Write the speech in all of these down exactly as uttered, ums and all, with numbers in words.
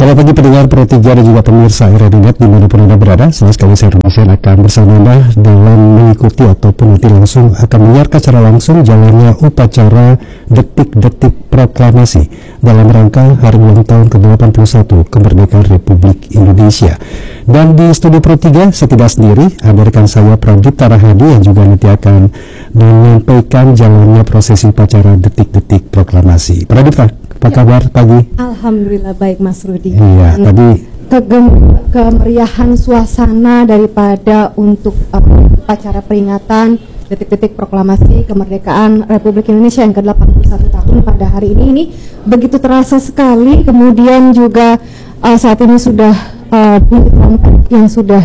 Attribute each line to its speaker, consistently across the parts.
Speaker 1: Selamat pagi pendengar Pro tiga dan juga pemirsa Radio.net dimanapun Anda berada. Senang sekali saya Rumasen akan bersama Anda dalam mengikuti ataupun nanti langsung akan menyiarkan secara langsung jalannya upacara detik-detik proklamasi dalam rangka hari ulang tahun ke delapan puluh satu kemerdekaan Republik Indonesia. Dan di studio Pro tiga saya tidak sendiri, ada rekan saya Pradipta Rahadi yang juga nanti akan menyampaikan jalannya prosesi upacara detik-detik proklamasi. Pradipta, apa kabar pagi?
Speaker 2: Alhamdulillah baik Mas Rudi.
Speaker 1: Iya,
Speaker 2: Dan
Speaker 1: tadi
Speaker 2: kegem kemeriahan suasana daripada untuk uh, upacara peringatan detik-detik proklamasi kemerdekaan Republik Indonesia yang ke delapan puluh satu tahun pada hari ini ini begitu terasa sekali. Kemudian juga uh, saat ini sudah uh, bunyi trompet yang sudah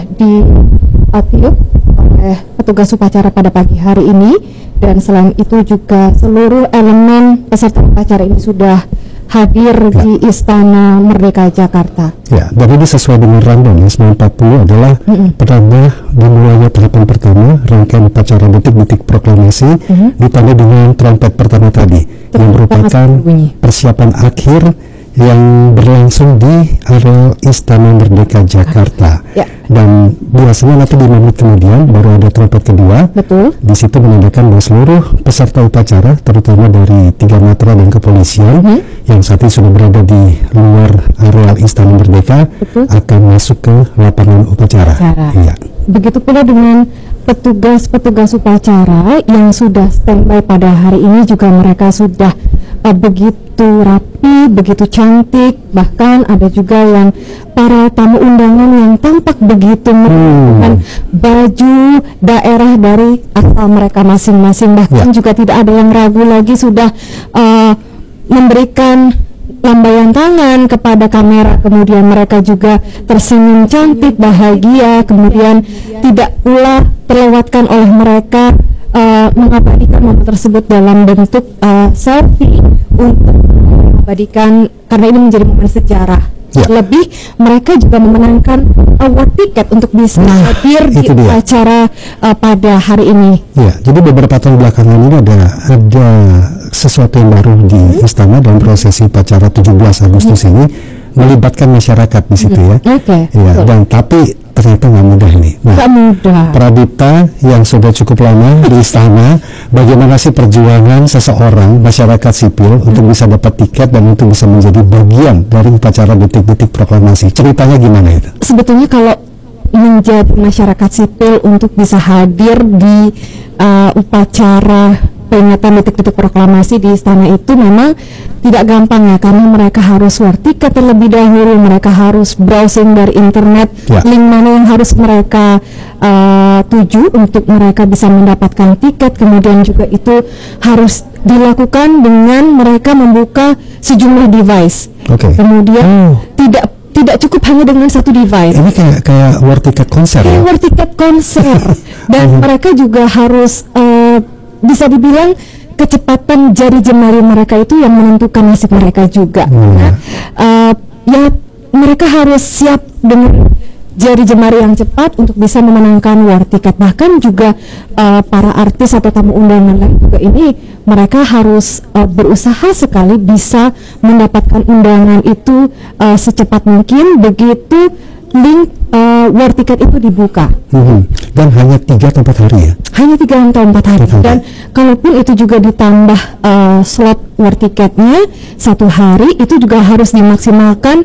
Speaker 2: ditiup oleh petugas upacara pada pagi hari ini, dan selain itu juga seluruh elemen peserta upacara ini sudah hadir ya. Di Istana Merdeka Jakarta. Ya, dan ini sesuai dengan rundown ya, sembilan empat puluh adalah mm-hmm. pertama dimulainya tahapan pertama rangkaian upacara detik-detik proklamasi mm-hmm. ditandai dengan trompet pertama tadi Terus yang merupakan persiapan akhir yang berlangsung di area Istana Merdeka Jakarta. Ya. Dan biasanya nanti lima menit kemudian baru ada trompet kedua. Betul. Di situ menandakan bahwa seluruh peserta upacara, terutama dari tiga matra dan kepolisian hmm. yang saat ini sudah berada di luar area Istana Merdeka, Betul. akan masuk ke lapangan upacara. Iya. Begitu pula dengan petugas-petugas upacara yang sudah standby pada hari ini, juga mereka sudah uh, begitu rapi, begitu cantik. Bahkan ada juga yang para tamu undangan yang tampak begitu menggunakan hmm. baju daerah dari asal mereka masing-masing. Bahkan ya. juga tidak ada yang ragu lagi, sudah uh, memberikan lambaian tangan kepada kamera, kemudian mereka juga tersenyum cantik, bahagia, kemudian tidak pula terlewatkan oleh mereka uh, mengabadikan momen tersebut dalam bentuk uh, selfie untuk mengabadikan, karena ini menjadi momen sejarah. Ya. Lebih mereka juga memenangkan award tiket untuk bisa nah, hadir di acara uh, pada hari ini. Ya, jadi beberapa tahun belakangan ini ada ada sesuatu yang baru di hmm. istana dalam prosesi upacara tujuh belas Agustus hmm. ini melibatkan masyarakat di situ hmm. ya. Oke. Okay. Ya, dan tapi ternyata nggak mudah ini. Nah, nggak mudah. Pradipta yang sudah cukup lama di istana, bagaimana sih perjuangan seseorang masyarakat sipil hmm. untuk bisa dapat tiket dan untuk bisa menjadi bagian dari upacara detik-detik proklamasi? Ceritanya gimana itu? Sebetulnya kalau menjadi masyarakat sipil untuk bisa hadir di uh, upacara peringatan detik-detik proklamasi di istana itu memang tidak gampang ya, karena mereka harus war tiket terlebih dahulu, mereka harus browsing dari internet ya. link mana yang harus mereka uh, tuju untuk mereka bisa mendapatkan tiket. Kemudian juga itu harus dilakukan dengan mereka membuka sejumlah device. Okay. Kemudian oh. tidak tidak cukup hanya dengan satu device. Ini kayak kayak war tiket konser. Kayak ya? war tiket konser. Dan mereka juga harus uh, bisa dibilang kecepatan jari jemari mereka itu yang menentukan nasib mereka juga. Hmm. Nah, uh, ya mereka harus siap dengan jari jemari yang cepat untuk bisa memenangkan war tiket. Bahkan juga uh, para artis atau tamu undangan lain juga ini mereka harus uh, berusaha sekali bisa mendapatkan undangan itu uh, secepat mungkin begitu link uh, war tiket itu dibuka. Hmm. Dan hanya tiga atau empat hari ya? Hanya tiga atau empat hari. Betul. Dan kalaupun itu juga ditambah uh, slot war tiketnya satu hari, itu juga harus dimaksimalkan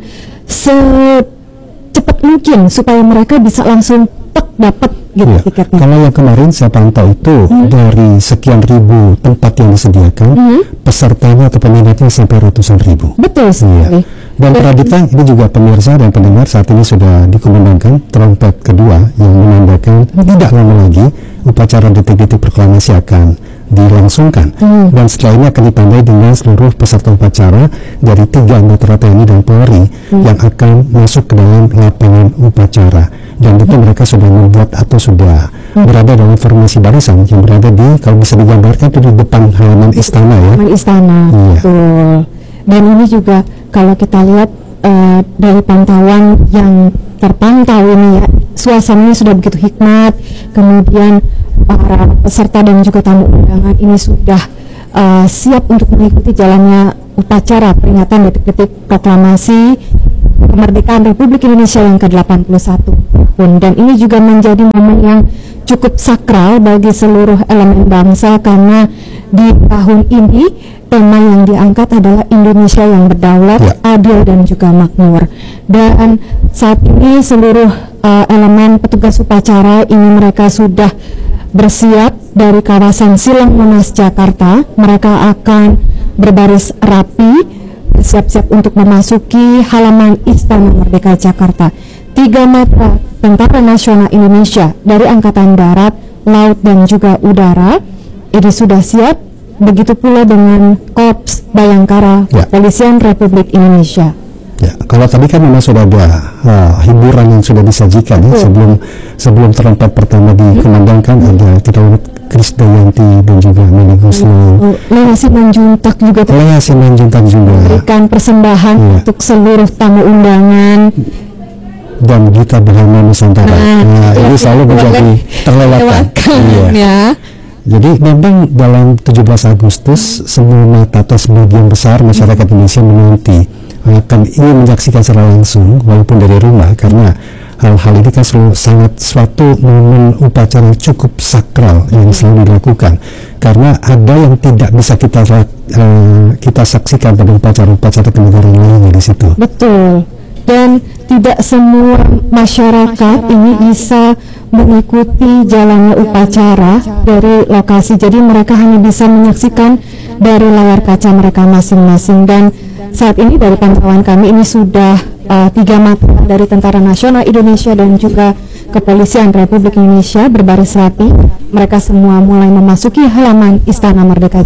Speaker 2: secepat mungkin supaya mereka bisa langsung tek dapat gitu ya. tiketnya. Kalau yang kemarin saya pantau itu hmm. dari sekian ribu tempat yang disediakan, hmm. pesertanya atau peminatnya sampai ratusan ribu. Betul sekali. Ya. Dan Pradipta, ini juga pemirsa dan pendengar, saat ini sudah dikumandangkan trompet kedua yang menandakan tidak lama lagi upacara detik-detik proklamasi akan dilangsungkan. Hmm. Dan setelah ini akan ditandai dengan seluruh peserta upacara dari tiga matra T N I dan Polri hmm. yang akan masuk ke dalam lapangan upacara. Dan itu mereka sudah membuat atau sudah hmm. berada dalam formasi barisan yang berada di, kalau bisa digambarkan itu di depan halaman istana ya. Halaman istana, iya. Betul. Dan ini juga kalau kita lihat uh, dari pantauan yang terpantau ini ya, suasananya sudah begitu hikmat. Kemudian para peserta dan juga tamu undangan ini sudah uh, siap untuk mengikuti jalannya upacara peringatan detik-detik proklamasi kemerdekaan Republik Indonesia yang ke delapan puluh satu tahun. Dan ini juga menjadi momen yang cukup sakral bagi seluruh elemen bangsa, karena di tahun ini tema yang diangkat adalah Indonesia yang berdaulat, ya, adil dan juga makmur. Dan saat ini seluruh uh, elemen petugas upacara ini mereka sudah bersiap dari kawasan Silang Monas Jakarta. Mereka akan berbaris rapi, siap-siap untuk memasuki halaman Istana Merdeka Jakarta. Tiga matra Tentara Nasional Indonesia dari Angkatan Darat, Laut dan juga Udara ini sudah siap. Begitu pula dengan Korps Bayangkara, ya, Kepolisian Republik Indonesia.
Speaker 1: Ya, kalau tadi kan memang sudah ada uh, hiburan yang sudah disajikan, ya, sebelum sebelum terlempar pertama dikumandangkan, ada kita lihat Krisdayanti dan juga Meli Guslau.
Speaker 2: Oh, Lea Simanjuntak juga
Speaker 1: Lea Simanjuntak juga
Speaker 2: memberikan persembahan, ya, untuk seluruh tamu undangan.
Speaker 1: Dan Gita Bahana Nusantara. Nah, nah ya, ini selalu menjadi terlewatkan. Iya. Ya. Jadi memang dalam tujuh belas Agustus semua mata atau sebagian besar masyarakat Indonesia menanti akan ingin menyaksikan secara langsung walaupun dari rumah, karena hal-hal ini kan selalu sangat suatu momen upacara yang cukup sakral yang selalu dilakukan, karena ada yang tidak bisa kita uh, kita saksikan pada upacara-upacara kenegaraan lainnya di situ.
Speaker 2: Betul. Dan tidak semua masyarakat ini bisa mengikuti jalannya upacara dari lokasi, jadi mereka hanya bisa menyaksikan dari layar kaca mereka masing-masing. Dan saat ini dari pantauan kami ini sudah uh, tiga matra dari Tentara Nasional Indonesia dan juga Kepolisian Republik Indonesia berbaris rapi. Mereka semua mulai memasuki halaman Istana Merdeka